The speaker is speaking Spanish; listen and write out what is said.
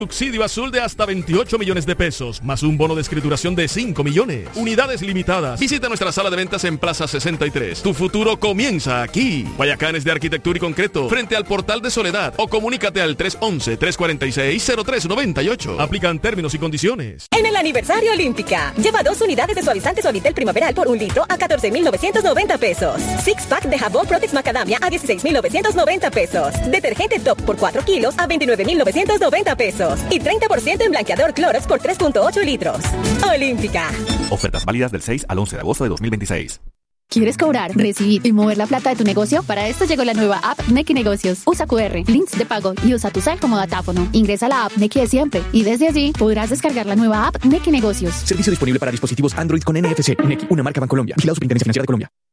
Subsidio azul de hasta 28 millones de pesos, más un bono de escrituración de 5 millones. Unidades limitadas. Visita nuestra sala de ventas en Plaza 63. Tu futuro comienza aquí. Guayacanes de Arquitectura y Concreto, frente al Portal de Soledad. O comunícate al 311-346-0398. Aplican términos y condiciones. En el aniversario Olímpica, lleva 2 unidades de suavizante Suavitel Primaveral por 1 litro a 14,990 pesos. Six pack de jabón Protex Macadamia a 16,990 pesos. Detergente Top por 4 kilos a 29,990 pesos. Y 30% en blanqueador Clorox por 3,8 litros. Olímpica. Ofertas válidas del 6 al 11 de agosto de 2026. ¿Quieres cobrar, recibir y mover la plata de tu negocio? Para esto llegó la nueva app Nequi Negocios. Usa QR, links de pago y usa tu cel como datáfono. Ingresa a la app Nequi de siempre y desde allí podrás descargar la nueva app Nequi Negocios. Servicio disponible para dispositivos Android con NFC. Nequi, una marca Bancolombia. Vigilado Superintendencia Financiera de Colombia.